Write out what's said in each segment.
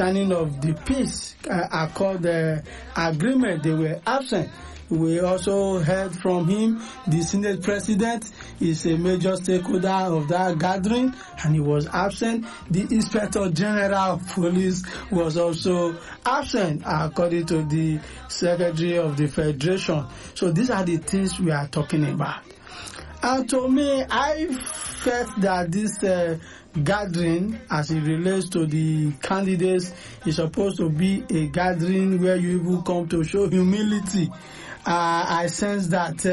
signing of the peace accord agreement. They were absent. We also heard from him. The Senate President is a major stakeholder of that gathering, and he was absent. The Inspector General of Police was also absent, according to the Secretary of the Federation. So these are the things we are talking about. And to me, I felt that this gathering, as it relates to the candidates, is supposed to be a gathering where you even come to show humility. I sense that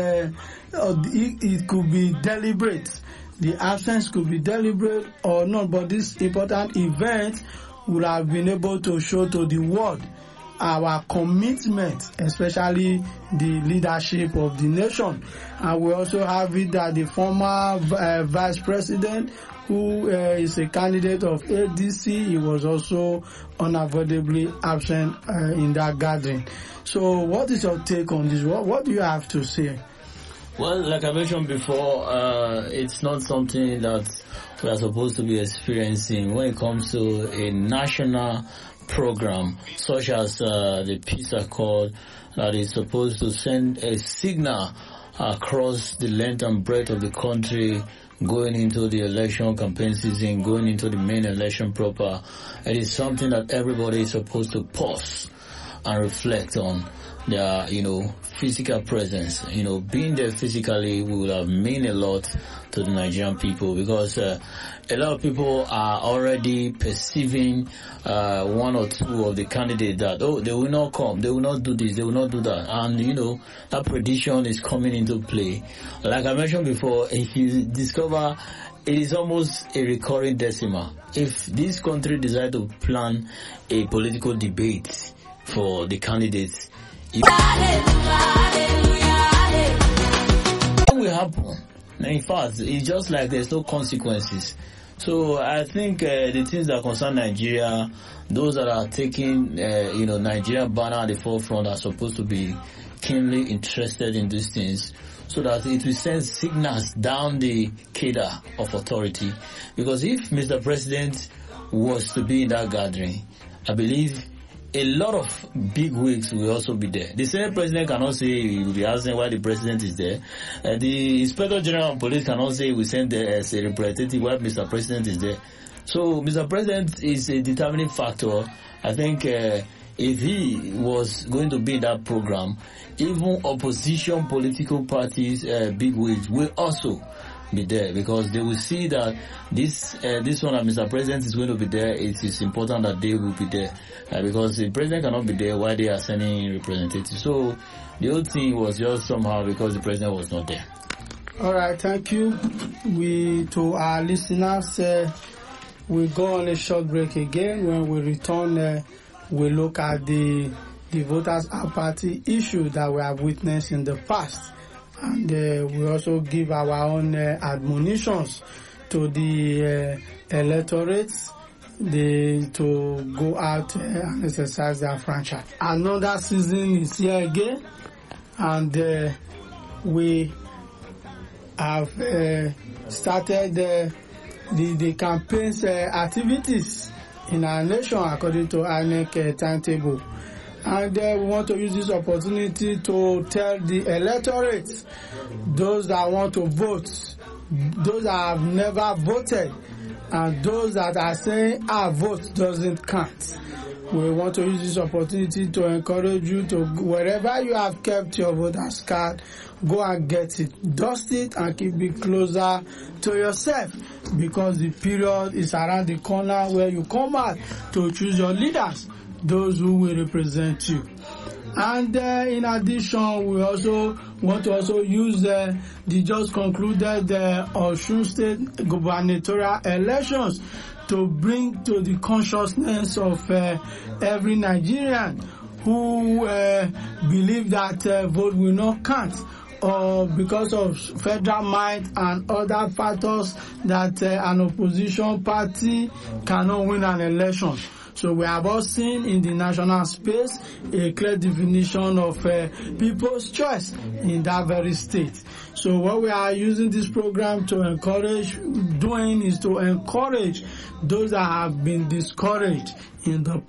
it could be deliberate. The absence could be deliberate or not, but this important event would have been able to show to the world our commitment, especially the leadership of the nation. And we also have it that the former vice president, who is a candidate of ADC, he was also unavoidably absent in that gathering. So what is your take on this? What do you have to say? Well, like I mentioned before, it's not something that we are supposed to be experiencing when it comes to a national program such as the Peace Accord that is supposed to send a signal across the length and breadth of the country going into the election campaign season, going into the main election proper. It is something that everybody is supposed to pause and reflect on their, physical presence. Being there physically would have mean a lot to the Nigerian people, because a lot of people are already perceiving one or two of the candidates that, they will not come, they will not do this, they will not do that. And, that prediction is coming into play. Like I mentioned before, if you discover it is almost a recurring decimal. If this country decide to plan a political debate for the candidates, it will happen. In fact, it's just like there's no consequences. So I think the things that concern Nigeria, those that are taking, Nigeria banner at the forefront, are supposed to be keenly interested in these things, so that it will send signals down the cadre of authority. Because if Mr. President was to be in that gathering, I believe a lot of big wigs will also be there. The Senate President cannot say he will be asking why the President is there. The Inspector General of Police cannot say we send there as a representative why Mr. President is there. So Mr. President is a determining factor. I think if he was going to be in that program, even opposition political parties, big wigs, will also be there, because they will see that this one that Mr. President is going to be there. It is important that they will be there, because the President cannot be there while they are sending representatives. So the whole thing was just somehow because the President was not there. All right, thank you. To our listeners, we go on a short break again. When we return, we look at the voters' apathy issue that we have witnessed in the past. And we also give our own admonitions to the electorates to go out and exercise their franchise. Another season is here again, and we have started the campaign's activities in our nation according to INEC timetable. And we want to use this opportunity to tell the electorate, those that want to vote, those that have never voted, and those that are saying our vote doesn't count. We want to use this opportunity to encourage you to, wherever you have kept your voter's card, go and get it, dust it, and keep it closer to yourself, because the period is around the corner where you come out to choose your leaders, those who will represent you. And in addition, we also want to use the just concluded Osun State gubernatorial elections to bring to the consciousness of every Nigerian who believe that vote will not count, or because of federal might and other factors that an opposition party cannot win an election. So we have all seen in the national space a clear definition of people's choice in that very state. So what we are using this program to doing is to encourage those that have been discouraged in the